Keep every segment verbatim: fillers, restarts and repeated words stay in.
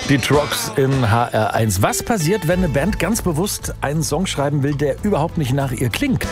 Die Trucks in H R eins. Was passiert, wenn eine Band ganz bewusst einen Song schreiben will, der überhaupt nicht nach ihr klingt?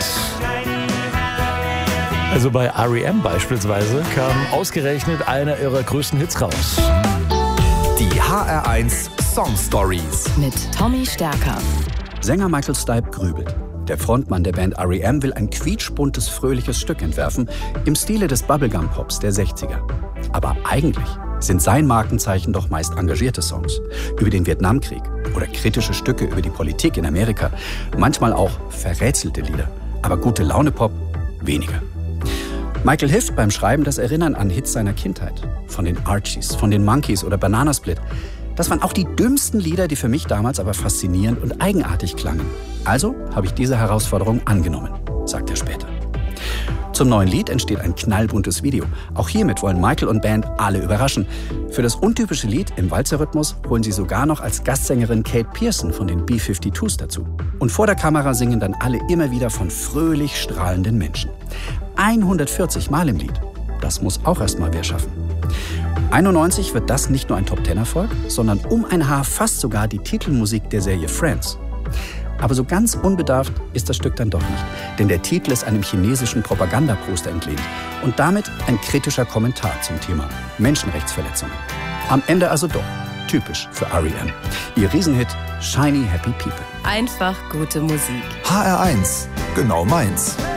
Also bei R E M beispielsweise kam ausgerechnet einer ihrer größten Hits raus. Die H R eins Song Stories mit Tommy Stärker. Sänger Michael Stipe grübelt. Der Frontmann der Band R E M will ein quietschbuntes, fröhliches Stück entwerfen im Stile des Bubblegum-Pops der sechziger. Aber eigentlich sind sein Markenzeichen doch meist engagierte Songs über den Vietnamkrieg oder kritische Stücke über die Politik in Amerika, manchmal auch verrätselte Lieder, aber gute Laune-Pop weniger. Michael hilft beim Schreiben das Erinnern an Hits seiner Kindheit, von den Archies, von den Monkees oder Banana Split. Das waren auch die dümmsten Lieder, die für mich damals aber faszinierend und eigenartig klangen. Also habe ich diese Herausforderung angenommen, sagt er später. Zum neuen Lied entsteht ein knallbuntes Video. Auch hiermit wollen Michael und Band alle überraschen. Für das untypische Lied im Walzerrhythmus holen sie sogar noch als Gastsängerin Kate Pierson von den B fünfundfünfzigers dazu. Und vor der Kamera singen dann alle immer wieder von fröhlich strahlenden Menschen. hundertvierzig Mal im Lied. Das muss auch erst mal wer schaffen. einundneunzig wird das nicht nur ein Top-Ten-Erfolg, sondern um ein Haar fast sogar die Titelmusik der Serie Friends. Aber so ganz unbedarft ist das Stück dann doch nicht, denn der Titel ist einem chinesischen Propagandaposter entlehnt und damit ein kritischer Kommentar zum Thema Menschenrechtsverletzungen. Am Ende also doch typisch für R E M. Ihr Riesenhit Shiny Happy People. Einfach gute Musik. H R eins, genau meins.